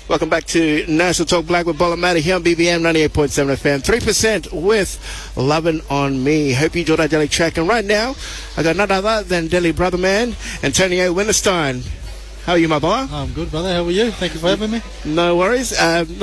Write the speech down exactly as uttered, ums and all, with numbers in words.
Welcome back to National Talk Black with Bola Matty here on B B M ninety-eight point seven F M. three percent with Lovin' On Me. Hope you enjoyed our daily track. And right now, I got none other than Daily Brother Man, Antonio Winterstein. How are you, my boy? I'm good, brother. How are you? Thank you for having me. No worries. Um,